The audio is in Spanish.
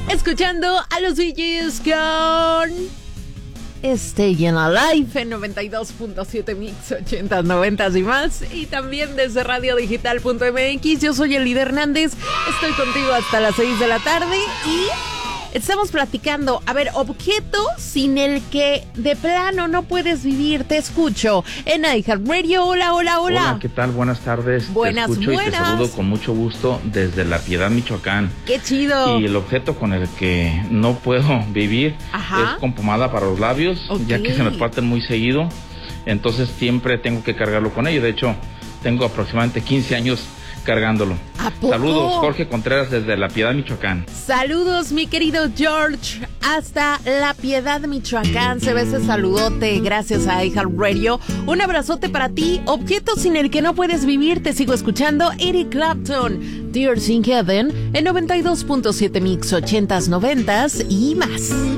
Escuchando a los DJs con Stay in Alive en 92.7 Mix 80s, 90s y más. Y también desde radiodigital.mx. Yo soy Elida Hernández. Estoy contigo hasta las 6 de la tarde y estamos platicando, a ver, objeto sin el que de plano no puedes vivir. Te escucho en iHeartRadio. Hola. Hola, ¿qué tal? Buenas tardes. Buenas. Te escucho y te saludo con mucho gusto desde La Piedad, Michoacán. ¡Qué chido! Y el objeto con el que no puedo vivir es con pomada para los labios, ya que se me parten muy seguido. Entonces siempre tengo que cargarlo con ello. De hecho, tengo aproximadamente 15 años cargándolo. ¿A poco? Saludos, Jorge Contreras desde La Piedad, Michoacán. Saludos, mi querido George, hasta La Piedad, Michoacán. Se ve ese saludote gracias a iHeartRadio. Un abrazote para ti. Objeto sin el que no puedes vivir. Te sigo escuchando. Eric Clapton, Tears in Heaven en 92.7 Mix 80s, 90s y más.